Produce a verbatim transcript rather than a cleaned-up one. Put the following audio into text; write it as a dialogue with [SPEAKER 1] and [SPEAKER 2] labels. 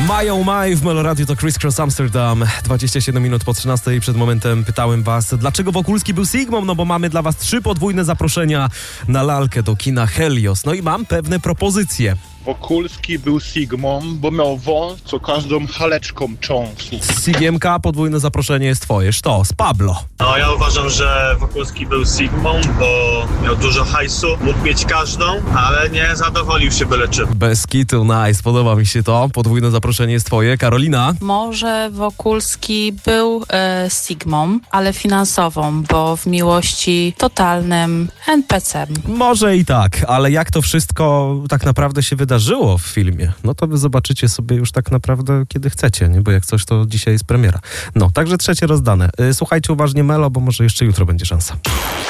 [SPEAKER 1] Mają Maj w Meloradiu to Criss Cross Amsterdam. dwadzieścia siedem minut po trzynastej. Przed momentem pytałem was, dlaczego Wokulski był Sigmą? No bo mamy dla was trzy podwójne zaproszenia na lalkę do kina Helios. No i mam pewne propozycje.
[SPEAKER 2] Wokulski był Sigmą, bo miał wąs, co każdą haleczką cząsł.
[SPEAKER 1] Sigiemka, podwójne zaproszenie jest twoje. Sztos, Pablo.
[SPEAKER 3] No ja uważam, że Wokulski był Sigmą, bo miał dużo hajsu, mógł mieć każdą, ale nie zadowolił się byle czym.
[SPEAKER 1] Bez kitu, nice, podoba mi się to. Podwójne zaproszenie jest twoje. Karolina?
[SPEAKER 4] Może Wokulski był e, Sigmą, ale finansową, bo w miłości totalnym en pe ce.
[SPEAKER 1] Może i tak, ale jak to wszystko tak naprawdę się wydarzyło w filmie, no to wy zobaczycie sobie już tak naprawdę kiedy chcecie, nie? Bo jak coś, to dzisiaj jest premiera. No, także trzecie rozdane. Słuchajcie uważnie Melo, bo może jeszcze jutro będzie szansa.